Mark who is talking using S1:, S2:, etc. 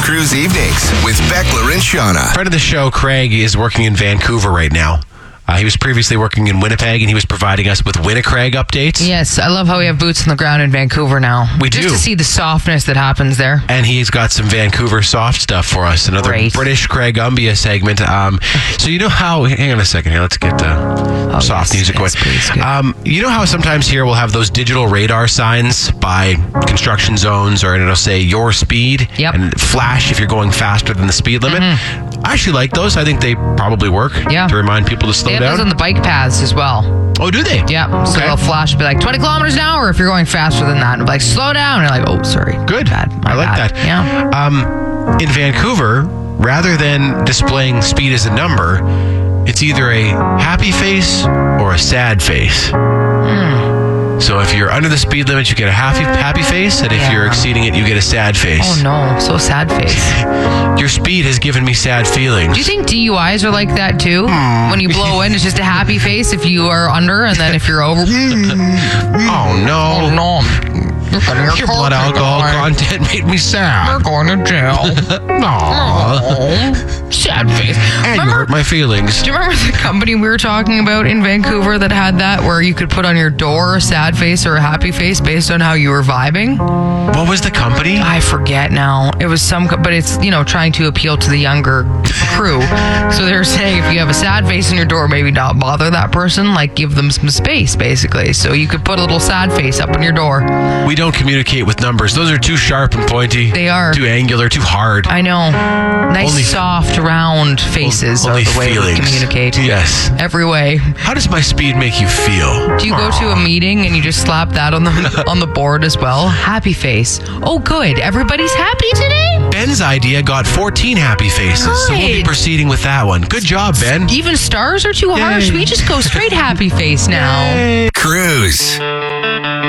S1: Cruise Evenings with Beckler and Shauna.
S2: Friend of the show, Craig, is working in Vancouver right now. He was previously working in Winnipeg, and he was providing us with Winnipeg updates.
S3: Yes, I love how we have boots on the ground in Vancouver now.
S2: We do.
S3: Just to see the softness that happens there.
S2: And he's got some Vancouver soft stuff for us. Another
S3: Great.
S2: British Craig Umbia segment. So you know how... Hang on a second here. Let's get soft music going.
S3: Please,
S2: you know how sometimes here we'll have those digital radar signs by construction zones, or it'll say your speed and flash if you're going faster than the speed limit. I actually like those. I think they probably work to remind people to slow
S3: they have
S2: down.
S3: those on the bike paths as well.
S2: Oh, do they?
S3: Yeah. So they'll flash, be like 20 kilometers an hour if you're going faster than that. And be like, slow down. And you're like, oh, sorry.
S2: Good.
S3: My
S2: I like
S3: bad.
S2: that.
S3: Yeah.
S2: In Vancouver, rather than displaying speed as a number, it's either a happy face or a sad face. So if you're under the speed limit, you get a happy face, and if you're exceeding it, you get a sad face.
S3: Oh no, so sad face.
S2: Your speed has given me sad feelings.
S3: Do you think DUIs are like that too? When you blow in, it's just a happy face if you are under, and then if you're over,
S2: oh no.
S3: Oh no.
S2: Your blood alcohol content made me sad.
S3: You're going to jail.
S2: Aww.
S3: Sad face.
S2: And you hurt my feelings.
S3: Do you remember the company we were talking about in Vancouver that had that, where you could put on your door a sad face or a happy face based on how you were vibing?
S2: What was the company?
S3: I forget now. It was but it's, trying to appeal to the younger crew. So they're saying if you have a sad face on your door, maybe not bother that person, like give them some space, basically. So you could put a little sad face up on your door.
S2: We don't communicate with numbers. Those are too sharp and pointy.
S3: They are.
S2: Too angular, too hard.
S3: I know. Nice, soft, round faces are the way we communicate.
S2: Yes.
S3: Every way.
S2: How does my speed make you feel?
S3: Do you go to a meeting and you just slap that on the board as well? Happy face. Oh, good. Everybody's happy today?
S2: Ben's idea got 14 happy faces, so we'll be proceeding with that one. Good job, Ben.
S3: Even stars are too harsh. We just go straight happy face now.
S1: Cruise.